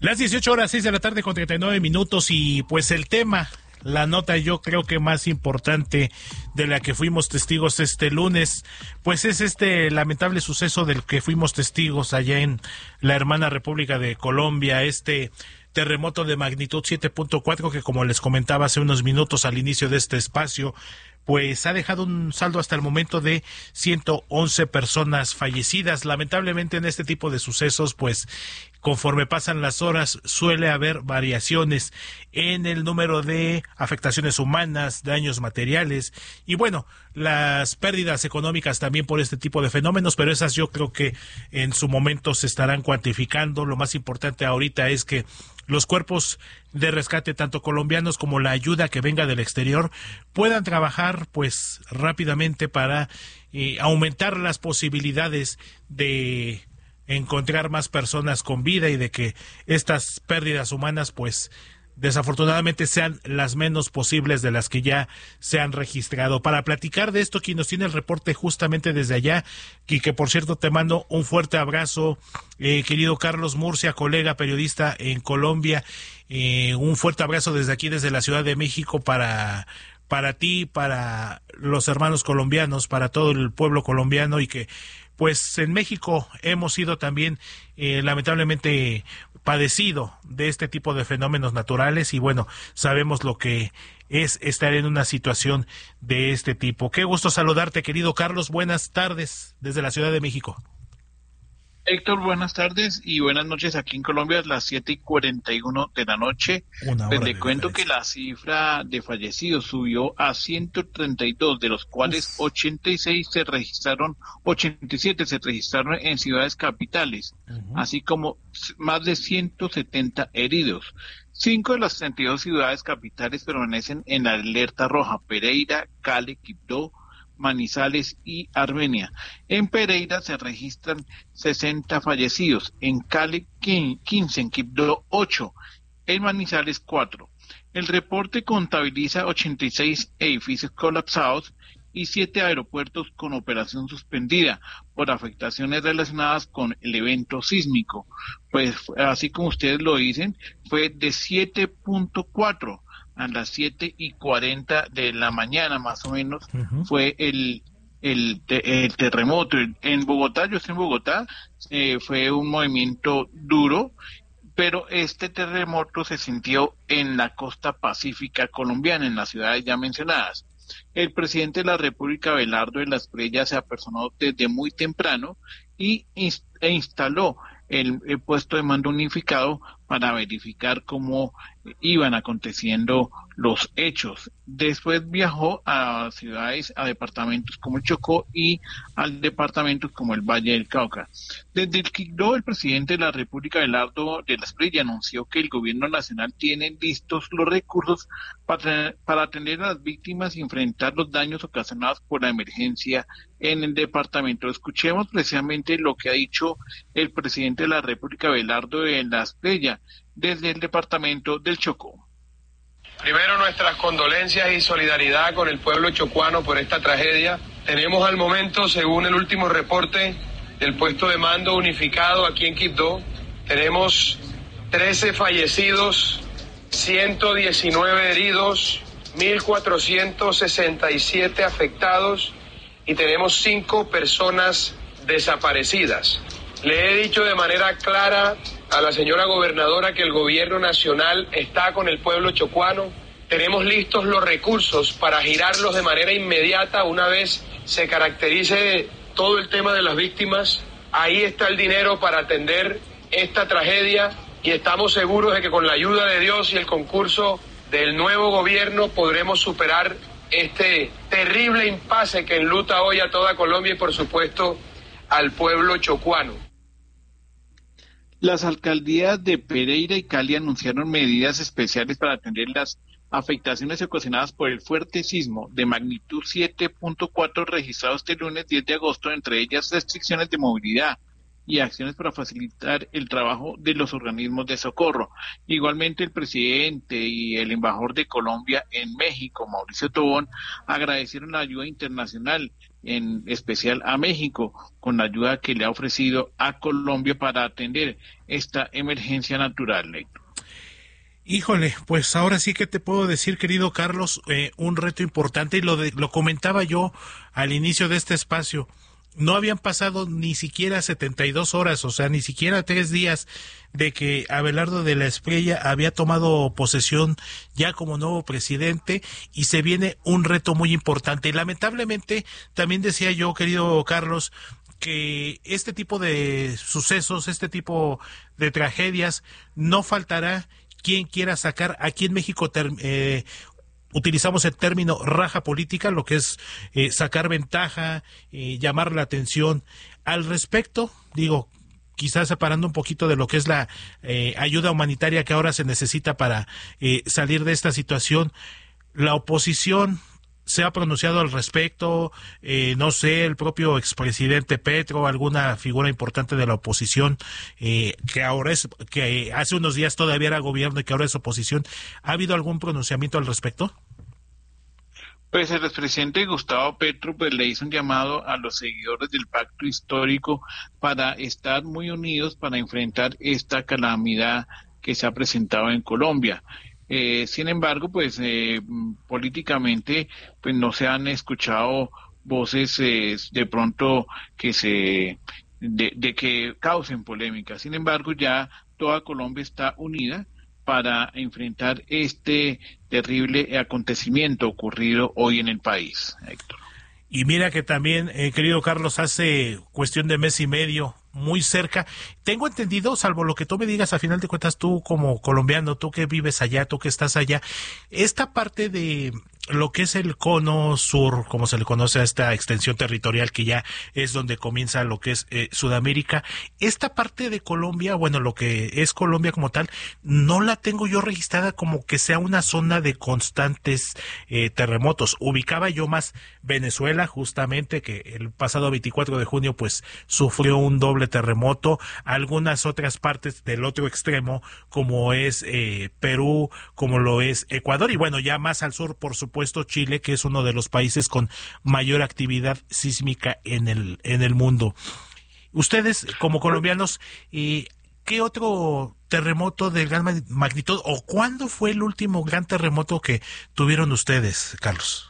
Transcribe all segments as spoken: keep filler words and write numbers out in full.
Las dieciocho horas, seis de la tarde con treinta y nueve minutos, y pues el tema, la nota yo creo que más importante de la que fuimos testigos este lunes, pues es este lamentable suceso del que fuimos testigos allá en la hermana República de Colombia, este terremoto de magnitud siete punto cuatro que, como les comentaba hace unos minutos al inicio de este espacio, pues ha dejado un saldo hasta el momento de ciento once personas fallecidas. Lamentablemente en este tipo de sucesos, pues conforme pasan las horas suele haber variaciones en el número de afectaciones humanas, daños materiales y bueno, las pérdidas económicas también por este tipo de fenómenos, pero esas yo creo que en su momento se estarán cuantificando. Lo más importante ahorita es que los cuerpos de rescate, tanto colombianos como la ayuda que venga del exterior, puedan trabajar pues rápidamente para eh, aumentar las posibilidades de encontrar más personas con vida y de que estas pérdidas humanas pues desafortunadamente sean las menos posibles de las que ya se han registrado. Para platicar de esto, quien nos tiene el reporte justamente desde allá, y que por cierto te mando un fuerte abrazo, eh, querido Carlos Murcia, colega periodista en Colombia, eh, un fuerte abrazo desde aquí, desde la Ciudad de México, para para ti, para los hermanos colombianos, para todo el pueblo colombiano, y que pues en México hemos sido también eh, lamentablemente padecido de este tipo de fenómenos naturales y bueno, sabemos lo que es estar en una situación de este tipo. Qué gusto saludarte, querido Carlos. Buenas tardes desde la Ciudad de México. Héctor, buenas tardes y buenas noches. Aquí en Colombia, las siete y cuarenta y uno de la noche. Pues le cuento que la cifra de fallecidos subió a ciento treinta y dos, de los cuales Uf. ochenta y seis se registraron, ochenta y siete se registraron en ciudades capitales, uh-huh. así como más de ciento setenta heridos. Cinco de las treinta y dos ciudades capitales permanecen en la alerta roja: Pereira, Cali, Quibdó, Manizales y Armenia. En Pereira se registran sesenta fallecidos, en Cali quince, en Quibdó ocho, en Manizales cuatro. El reporte contabiliza ochenta y seis edificios colapsados y siete aeropuertos con operación suspendida por afectaciones relacionadas con el evento sísmico. Pues así como ustedes lo dicen, fue de siete punto cuatro. A las siete y cuarenta de la mañana, más o menos, uh-huh. fue el, el, el terremoto. En Bogotá, yo estoy en Bogotá, eh, fue un movimiento duro, pero este terremoto se sintió en la costa pacífica colombiana, en las ciudades ya mencionadas. El presidente de la República, Abelardo de la Espriella, se apersonó desde muy temprano y inst- e instaló el, el puesto de mando unificado para verificar cómo iban aconteciendo los hechos. Después viajó a ciudades, a departamentos como el Chocó y al departamento como el Valle del Cauca. Desde el Quibdó, el presidente de la República, Abelardo de la Espriella, anunció que el gobierno nacional tiene listos los recursos para, para atender a las víctimas y enfrentar los daños ocasionados por la emergencia en el departamento. Escuchemos precisamente lo que ha dicho el presidente de la República, Abelardo de la Espriella, desde el departamento del Chocó. Primero, nuestras condolencias y solidaridad con el pueblo chocuano por esta tragedia. Tenemos al momento, según el último reporte del puesto de mando unificado aquí en Quibdó, tenemos trece fallecidos, ciento diecinueve heridos, mil cuatrocientos sesenta y siete afectados y tenemos cinco personas desaparecidas. Le he dicho de manera clara a la señora gobernadora que el gobierno nacional está con el pueblo chocuano. Tenemos listos los recursos para girarlos de manera inmediata una vez se caracterice todo el tema de las víctimas. Ahí está el dinero para atender esta tragedia y estamos seguros de que con la ayuda de Dios y el concurso del nuevo gobierno podremos superar este terrible impasse que enluta hoy a toda Colombia y por supuesto al pueblo chocuano. Las alcaldías de Pereira y Cali anunciaron medidas especiales para atender las afectaciones ocasionadas por el fuerte sismo de magnitud siete punto cuatro registrado este lunes diez de agosto, entre ellas restricciones de movilidad y acciones para facilitar el trabajo de los organismos de socorro. Igualmente, el presidente y el embajador de Colombia en México, Mauricio Tobón, agradecieron la ayuda internacional en especial a México, con la ayuda que le ha ofrecido a Colombia para atender esta emergencia natural, Héctor. Híjole, pues ahora sí que te puedo decir, querido Carlos, eh, un reto importante, y lo, de, lo comentaba yo al inicio de este espacio. No habían pasado ni siquiera setenta y dos horas, o sea, ni siquiera tres días de que Abelardo de la Espriella había tomado posesión ya como nuevo presidente, y se viene un reto muy importante. Y lamentablemente, también decía yo, querido Carlos, que este tipo de sucesos, este tipo de tragedias, no faltará quien quiera sacar. Aquí en México eh, utilizamos el término raja política, lo que es eh, sacar ventaja, eh, llamar la atención. Al respecto, digo, quizás separando un poquito de lo que es la eh, ayuda humanitaria que ahora se necesita para eh, salir de esta situación, la oposición se ha pronunciado al respecto, eh, no sé, el propio expresidente Petro, alguna figura importante de la oposición, eh, que ahora es, que hace unos días todavía era gobierno y que ahora es oposición. ¿Ha habido algún pronunciamiento al respecto? Pues el expresidente Gustavo Petro pues le hizo un llamado a los seguidores del pacto histórico para estar muy unidos para enfrentar esta calamidad que se ha presentado en Colombia. Eh, sin embargo, pues eh, políticamente pues no se han escuchado voces eh, de pronto que se de, de que causen polémica. Sin embargo, ya toda Colombia está unida para enfrentar este terrible acontecimiento ocurrido hoy en el país, Héctor. Y mira que también, eh, querido Carlos, hace cuestión de mes y medio, muy cerca, tengo entendido, salvo lo que tú me digas, a final de cuentas, tú como colombiano, tú que vives allá, tú que estás allá, esta parte de lo que es el cono sur, como se le conoce a esta extensión territorial que ya es donde comienza lo que es eh, Sudamérica, esta parte de Colombia, bueno, lo que es Colombia como tal, no la tengo yo registrada como que sea una zona de constantes eh, terremotos. Ubicaba yo más Venezuela, justamente, que el pasado veinticuatro de junio pues sufrió un doble terremoto, algunas otras partes del otro extremo, como es eh, Perú, como lo es Ecuador, y bueno, ya más al sur, por supuesto, puesto Chile, que es uno de los países con mayor actividad sísmica en el en el mundo. Ustedes, como colombianos, eh, ¿qué otro terremoto de gran magnitud, o cuándo fue el último gran terremoto que tuvieron ustedes, Carlos?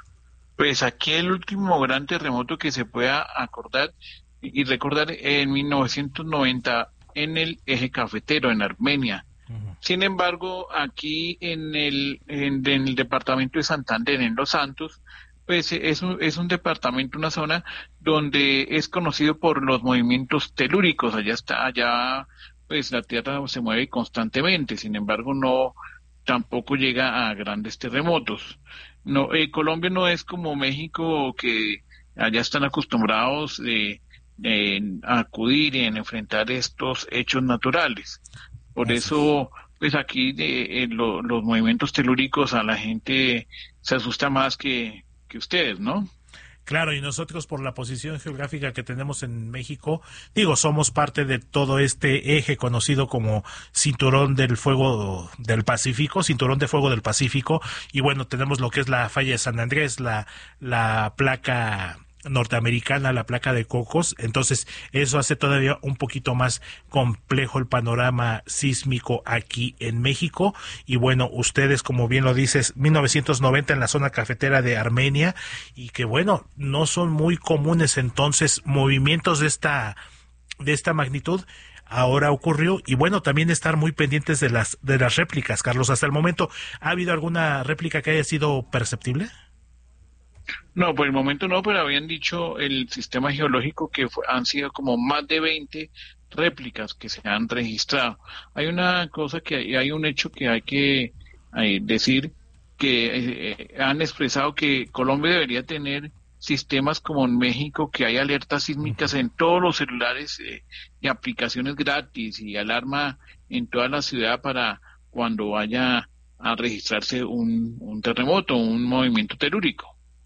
Pues aquí el último gran terremoto que se pueda acordar y recordar en mil novecientos noventa en el eje cafetero, en Armenia. Sin embargo, aquí en el, en, en el departamento de Santander, en Los Santos, pues es un, es un departamento, una zona donde es conocido por los movimientos telúricos. Allá está, allá pues la tierra se mueve constantemente. Sin embargo, no, tampoco llega a grandes terremotos. No, eh, Colombia no es como México, que allá están acostumbrados eh, eh, a acudir y en enfrentar estos hechos naturales. Por eso, pues aquí de, eh, lo, los movimientos telúricos a la gente se asusta más que, que ustedes, ¿no? Claro, y nosotros por la posición geográfica que tenemos en México, digo, somos parte de todo este eje conocido como Cinturón del Fuego del Pacífico, Cinturón de Fuego del Pacífico, y bueno, tenemos lo que es la falla de San Andrés, la, la placa norteamericana, la placa de Cocos. Entonces eso hace todavía un poquito más complejo el panorama sísmico aquí en México. Y bueno, ustedes, como bien lo dices, mil novecientos noventa en la zona cafetera de Armenia, y que bueno, no son muy comunes entonces movimientos de esta de esta magnitud. Ahora ocurrió, y bueno, también estar muy pendientes de las de las réplicas, Carlos. Hasta el momento, ¿ha habido alguna réplica que haya sido perceptible? No, por el momento no, pero habían dicho el sistema geológico que fue, han sido como más de veinte réplicas que se han registrado. Hay una cosa que hay, hay un hecho que hay que hay, decir, que eh, han expresado que Colombia debería tener sistemas como en México, que hay alertas sísmicas en todos los celulares eh, y aplicaciones gratis y alarma en toda la ciudad para cuando vaya a registrarse un, un terremoto, un movimiento telúrico.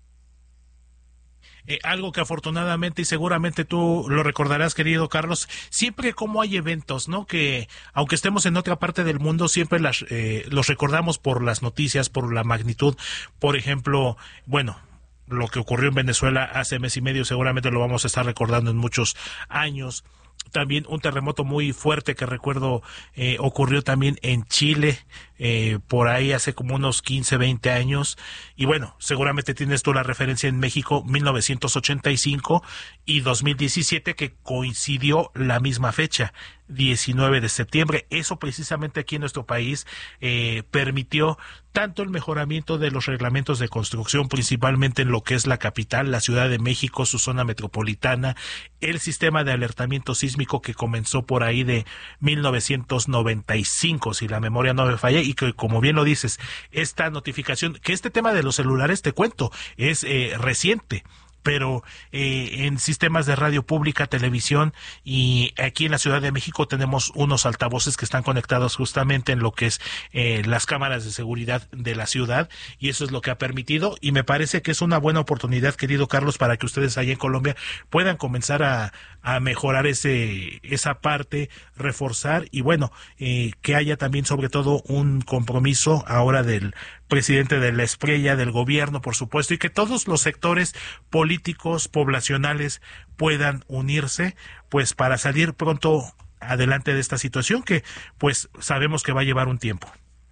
Eh, algo que afortunadamente y seguramente tú lo recordarás, querido Carlos, siempre como hay eventos, ¿no? Que aunque estemos en otra parte del mundo, siempre las, eh, los recordamos por las noticias, por la magnitud. Por ejemplo, bueno, lo que ocurrió en Venezuela hace mes y medio seguramente lo vamos a estar recordando en muchos años. También un terremoto muy fuerte que recuerdo eh, ocurrió también en Chile, eh, por ahí hace como unos quince, veinte años. Y bueno, seguramente tienes tú la referencia en México, mil novecientos ochenta y cinco y dos mil diecisiete, que coincidió la misma fecha, diecinueve de septiembre. Eso precisamente aquí en nuestro país eh, permitió tanto el mejoramiento de los reglamentos de construcción, principalmente en lo que es la capital, la Ciudad de México, su zona metropolitana, el sistema de alertamiento sísmico que comenzó por ahí de mil novecientos noventa y cinco, si la memoria no me falla, y que, como bien lo dices, esta notificación, que este tema de los celulares, te cuento, es eh, reciente, pero eh, en sistemas de radio pública, televisión, y aquí en la Ciudad de México tenemos unos altavoces que están conectados justamente en lo que es eh, las cámaras de seguridad de la ciudad, y eso es lo que ha permitido, y me parece que es una buena oportunidad, querido Carlos, para que ustedes allá en Colombia puedan comenzar a, a mejorar ese esa parte, reforzar, y bueno, eh, que haya también sobre todo un compromiso ahora del presidente de la Espriella, del gobierno, por supuesto, y que todos los sectores políticos, poblacionales puedan unirse, pues para salir pronto adelante de esta situación que pues sabemos que va a llevar un tiempo.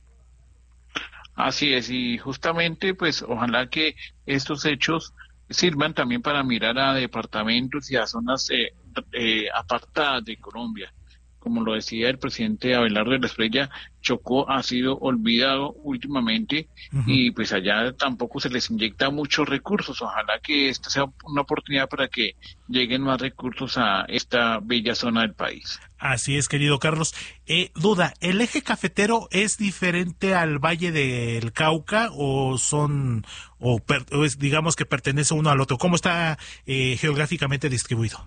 Así es, y justamente pues ojalá que estos hechos sirvan también para mirar a departamentos y a zonas eh, eh, apartadas de Colombia. Como lo decía el presidente Abelardo de la Espriella, Chocó ha sido olvidado últimamente, uh-huh. y pues allá tampoco se les inyecta muchos recursos. Ojalá que esta sea una oportunidad para que lleguen más recursos a esta bella zona del país. Así es, querido Carlos. Eh, duda, ¿el eje cafetero es diferente al Valle del Cauca o son, o, per, o es, digamos que pertenece uno al otro? ¿Cómo está eh, geográficamente distribuido?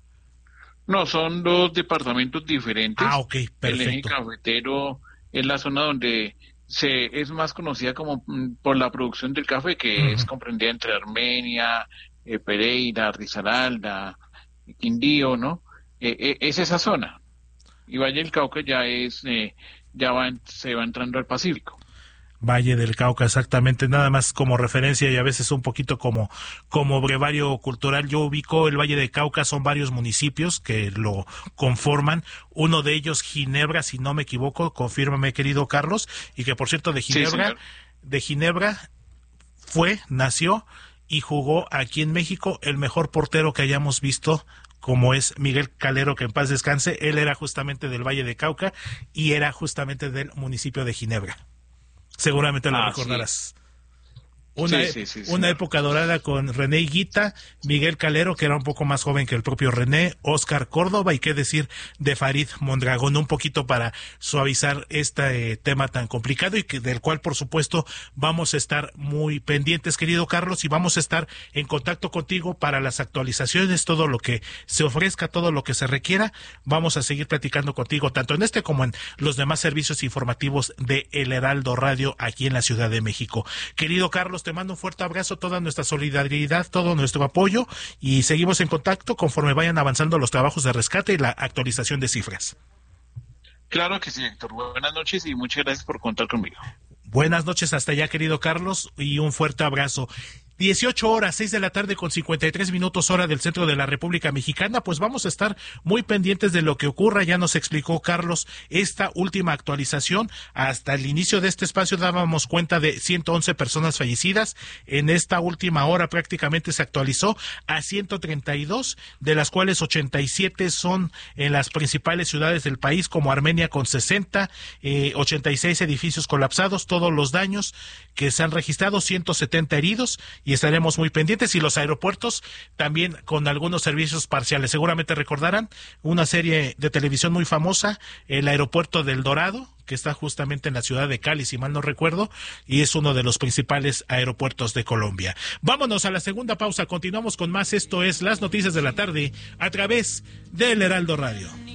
No, son dos departamentos diferentes. Ah, ok, perfecto. El eje cafetero es la zona donde se es más conocida como por la producción del café, que uh-huh. es comprendida entre Armenia, eh, Pereira, Risaralda, Quindío, ¿no? Eh, eh, es esa zona. Y Valle del Cauca ya es, eh, ya va, se va entrando al Pacífico. Valle del Cauca, exactamente, nada más como referencia y a veces un poquito como, como brevario cultural. Yo ubico el Valle del Cauca, son varios municipios que lo conforman, uno de ellos Ginebra, si no me equivoco, confírmame, querido Carlos, y que por cierto de Ginebra, sí, de Ginebra fue, nació y jugó aquí en México el mejor portero que hayamos visto, como es Miguel Calero, que en paz descanse. Él era justamente del Valle de Cauca y era justamente del municipio de Ginebra. Seguramente lo ah, recordarás. Sí. Una, sí, sí, sí, sí, una sí. época dorada con René Higuita, Miguel Calero, que era un poco más joven que el propio René, Óscar Córdoba, y qué decir de Farid Mondragón, un poquito para suavizar este eh, tema tan complicado y que del cual, por supuesto, vamos a estar muy pendientes, querido Carlos, y vamos a estar en contacto contigo para las actualizaciones, todo lo que se ofrezca, todo lo que se requiera. Vamos a seguir platicando contigo, tanto en este como en los demás servicios informativos de El Heraldo Radio aquí en la Ciudad de México. Querido Carlos, te mando un fuerte abrazo, toda nuestra solidaridad, todo nuestro apoyo, y seguimos en contacto conforme vayan avanzando los trabajos de rescate y la actualización de cifras. Claro que sí, Héctor. Buenas noches y muchas gracias por contar conmigo. Buenas noches hasta allá, querido Carlos, y un fuerte abrazo. dieciocho horas, seis de la tarde con cincuenta y tres minutos hora del centro de la República Mexicana, pues vamos a estar muy pendientes de lo que ocurra. Ya nos explicó Carlos esta última actualización. Hasta el inicio de este espacio dábamos cuenta de ciento once personas fallecidas. En esta última hora prácticamente se actualizó a ciento treinta y dos, de las cuales ochenta y siete son en las principales ciudades del país, como Armenia con sesenta, eh, ochenta y seis edificios colapsados, todos los daños que se han registrado, ciento setenta heridos, y estaremos muy pendientes. Y los aeropuertos también con algunos servicios parciales. Seguramente recordarán una serie de televisión muy famosa, el aeropuerto del Dorado, que está justamente en la ciudad de Cali, si mal no recuerdo, y es uno de los principales aeropuertos de Colombia. Vámonos a la segunda pausa, continuamos con más. Esto es Las Noticias de la Tarde a través del Heraldo Radio.